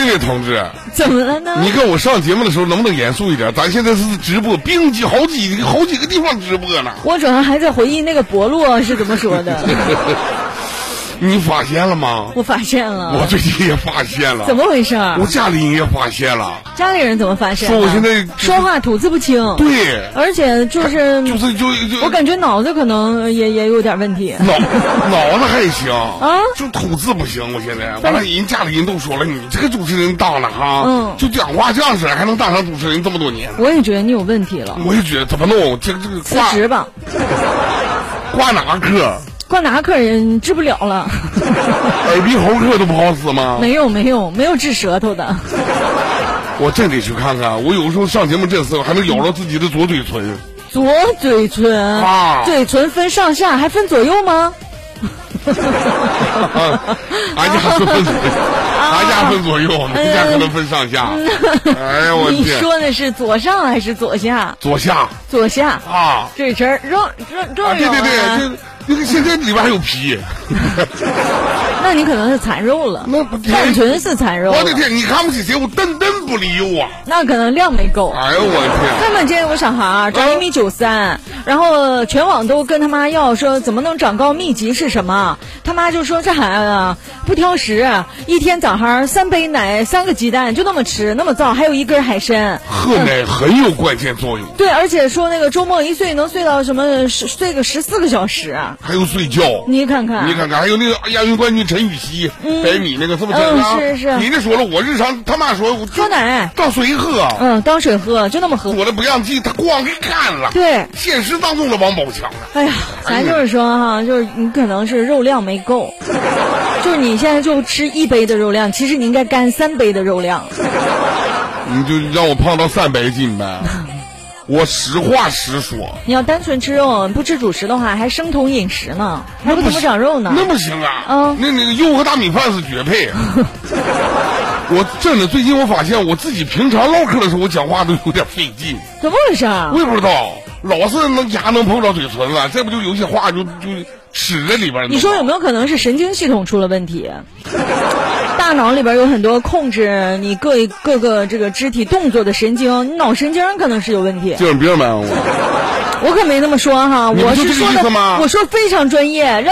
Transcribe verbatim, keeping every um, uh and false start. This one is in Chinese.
位同志， 怎么了呢？ 你跟我上节目的时候能不能严肃一点？咱现在是直播，并几好几好几个地方直播呢。 我主要还在回忆那个伯洛是怎么说的。 你发现了吗？ 我发现了， 我最近也发现了。 怎么回事？ 我家里人也发现了。 家里人怎么发现？ 说我现在说话吐字不清。 对， 而且就是就是就就我感觉脑子可能也也有点问题。 脑脑子还行啊， 就吐字不行。我现在完了，人家里人都说了，你这个主持人当了哈， 嗯， 就讲话这样式还能当上主持人这么多年。 我也觉得你有问题了。 我也觉得怎么弄？这个这个辞职吧。 挂哪科？ 挂哪科人治不了了。 耳鼻喉科都不好使吗？ 没有没有没有治舌头的。 我真得去看看。我有时候上节目这时候还能咬到自己的左嘴唇。 左嘴唇啊， 嘴唇分上下还分左右吗？ 俺家分分左右，俺家分左右，你家可能分上下。哎呀，我你说的是左上还是左下？ 左下， 左下啊， 嘴唇肉肉肉啊，对对对，这这现在里边还有皮。 那你可能是残肉了， 那不单纯是残肉。 我的天，你看不起谁？我根本不理我。 那可能量没够。 哎呦我的天！ 他们这有个小孩长一米九三，然后全网都跟他妈要说怎么能长高，秘籍是什么？他妈就说这孩子啊不挑食，一天早上三杯奶，三个鸡蛋，就那么吃，那么造，还有一根海参。 喝奶很有关键作用。 嗯、对，而且说那个周末一睡能睡到什么睡个十四个小时， 还有睡觉。 你看看， 你看看，还有那个亚运冠军陈雨希， 嗯、 百米那个是不是？ 嗯，是是。 你那说了，我日常他妈说我喝奶当水喝， 嗯，当水喝，就那么喝。 我的不让记，他光给干了。 对， 现实当中的王宝强了。 哎呀，咱就是说哈，就是你可能是肉量没够，就是你现在就吃一杯的肉量，其实你应该干三杯的肉量。 你就让我胖到三百斤呗。我实话实说， 你要单纯吃肉，不吃主食的话，还生酮饮食呢，还不怎么长肉呢。 那不行啊！ 嗯， 那那个肉和大米饭是绝配。我真的最近我发现我自己平常唠嗑的时候，我讲话都有点费劲。 怎么回事啊？ 我也不知道，老是能牙能碰到嘴唇了，这不就有些话就就吃在里边。 你说有没有可能是神经系统出了问题？大脑里边有很多控制你各各个这个肢体动作的神经，你脑神经可能是有问题。 精神病呗，我我可没那么说哈，我是说的，我说非常专业。